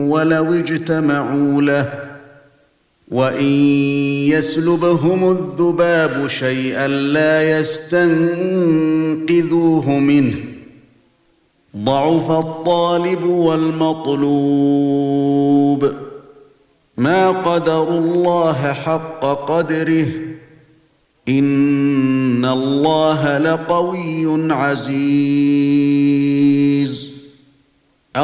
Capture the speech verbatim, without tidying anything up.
ولو اجتمعوا له وإن يسلبهم الذباب شيئا لا يستنقذوه منه ضعف الطالب والمطلوب ما قدروا الله حق قدره إن الله لقوي عزيز